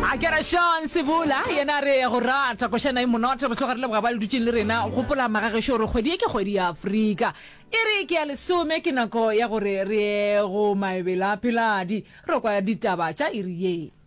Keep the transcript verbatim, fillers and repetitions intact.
a ke ra Sean Sebula yena re go rata go shena imonota go tsoga re le go ba le dutse le rena go pola magage sho re kgwedi ke kgwedi ya Afrika e re ke ya lesome ke nako ya gore re go maebela peladi ro kwa ditaba tša iri ye